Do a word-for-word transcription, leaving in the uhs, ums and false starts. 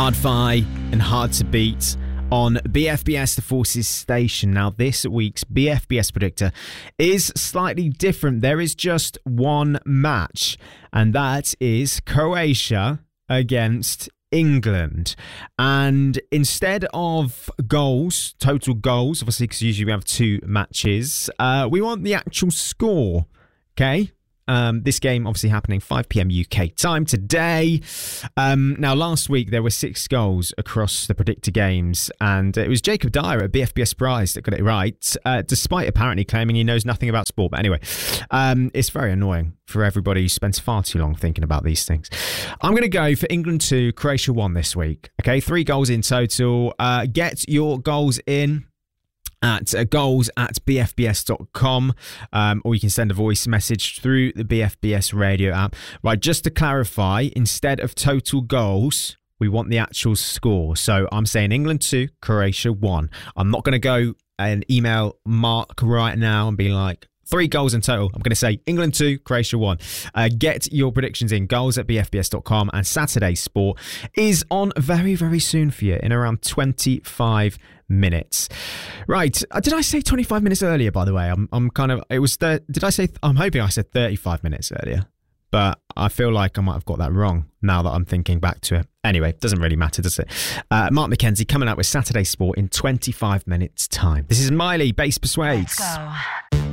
Hard-Fi and Hard to Beat on B F B S The Forces station. Now, this week's B F B S predictor is slightly different. There is just one match, and that is Croatia against England. And instead of goals, total goals, obviously, because usually we have two matches, uh, we want the actual score, okay? Um, this game obviously happening five p.m. U K time today. Um, now, last week there were six goals across the predictor games, and it was Jacob Dyer at B F B S Prize that got it right, uh, despite apparently claiming he knows nothing about sport. But anyway, um, it's very annoying for everybody who spends far too long thinking about these things. I'm going to go for England two, Croatia one this week. Okay, three goals in total. Uh, get your goals in at uh, goals at b f b s dot com, um, or you can send a voice message through the B F B S radio app. Right, just to clarify, instead of total goals, we want the actual score. So I'm saying England two, Croatia one. I'm not going to go and email Mark right now and be like, three goals in total. I'm going to say England two, Croatia one. Uh, get your predictions in, goals at b f b s dot com. And Saturday Sport is on very, very soon for you in around twenty-five minutes. Right. Uh, did I say twenty-five minutes earlier, by the way? I'm I'm kind of, it was, the, did I say, I'm hoping I said thirty-five minutes earlier, but I feel like I might have got that wrong now that I'm thinking back to it. Anyway, doesn't really matter, does it? Uh, Mark McKenzie coming out with Saturday Sport in twenty-five minutes time. This is Miley, Bass Persuades. Let's go.